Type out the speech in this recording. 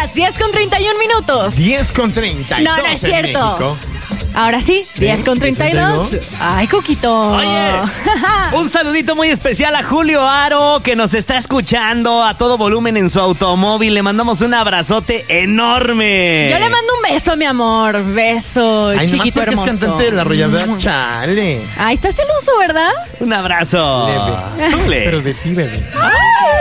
las 10:31. 10:32. No, no es en cierto. México. Ahora sí, 10:32. Ay, Coquito. Oye, un saludito muy especial a Julio Aro, que nos está escuchando a todo volumen en su automóvil. Le mandamos un abrazote enorme. Yo le mando un beso, mi amor. Beso, Ay, chiquito nomás porque hermoso. es cantante de la arrolladora. Chale. Ay, está celoso, ¿verdad? Un abrazo. Leve. Súbele. Pero de ti, bebé.